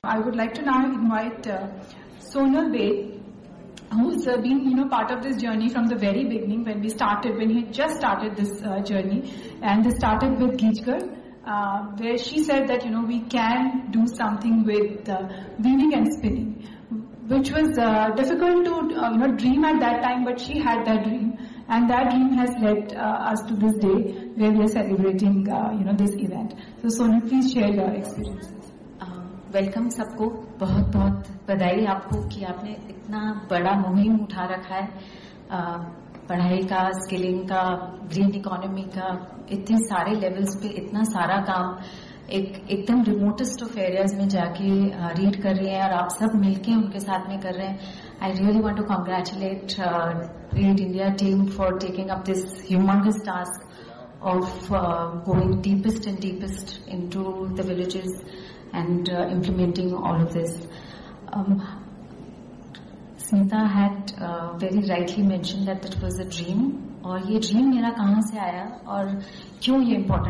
I would like to now invite Sonal Bed, who's been part of this journey from the very beginning when he just started this journey, and this started with Geechgar, where she said that we can do something with weaving and spinning, which was difficult to dream at that time, but she had that dream, and that dream has led us to this day where we are celebrating this event. So Sonal, please share your experiences. Welcome सबको, बहुत बहुत बधाई आपको कि आपने इतना बड़ा मुहिम उठा रखा है, पढ़ाई का, स्किलिंग का, ग्रीन इकोनॉमी का, इतने सारे लेवल्स पे इतना सारा काम एकदम रिमोटेस्ट ऑफ एरियाज में जाके रीड कर रहे हैं और आप सब मिलके उनके साथ में कर रहे हैं. I really want to congratulate read India team for taking up this humongous task of going deepest and deepest into the villages and implementing all of this. Smita had very rightly mentioned that it was a dream, और ये dream मेरा कहाँ से आया और क्यों ये important